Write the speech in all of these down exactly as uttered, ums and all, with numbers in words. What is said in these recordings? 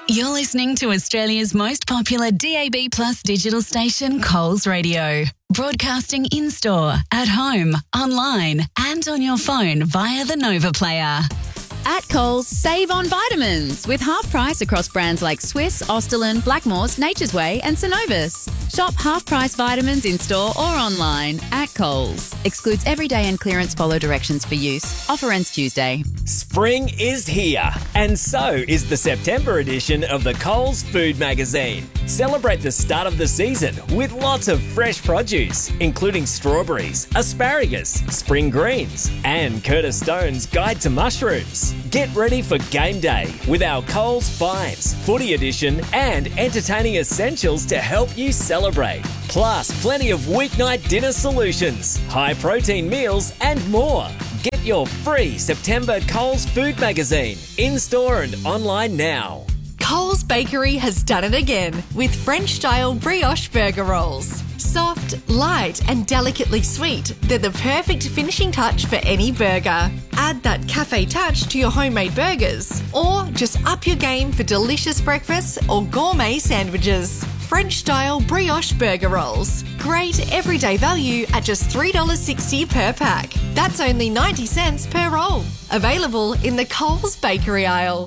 You're listening to Australia's most popular D A B Plus digital station, Coles Radio. Broadcasting in-store, at home, online and on your phone via the Nova Player. At Coles, save on vitamins with half price across brands like Swiss, Austerlin, Blackmores, Nature's Way and Synovus. Shop half price vitamins in store or online at Coles. Excludes everyday and clearance. Follow directions for use. Offer ends Tuesday. Spring is here, and so is the September edition of the Coles Food Magazine. Celebrate the start of the season with lots of fresh produce, including strawberries, asparagus, spring greens, and Curtis Stone's Guide to Mushrooms. Get ready for game day with our Coles Finds, Footy Edition, and entertaining essentials to help you celebrate. Plus, plenty of weeknight dinner solutions, high protein meals, and more. Get your free September Coles Food Magazine in-store and online now. Coles Bakery has done it again with French-style brioche burger rolls. Soft, light and delicately sweet, they're the perfect finishing touch for any burger. Add that cafe touch to your homemade burgers, or just up your game for delicious breakfasts or gourmet sandwiches. French-style brioche burger rolls. Great everyday value at just three dollars sixty per pack. That's only ninety cents per roll. Available in the Coles Bakery aisle.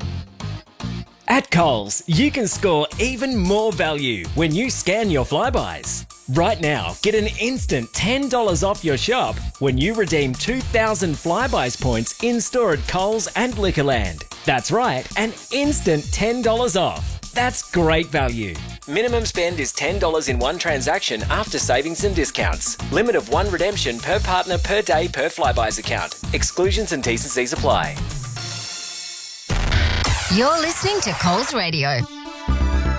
At Coles, you can score even more value when you scan your Flybuys. Right now, get an instant ten dollars off your shop when you redeem two thousand Flybuys points in-store at Coles and Liquorland. That's right, an instant ten dollars off. That's great value. Minimum spend is ten dollars in one transaction after savings and discounts. Limit of one redemption per partner per day per Flybuys account. Exclusions and T's and C's apply. You're listening to Coles Radio.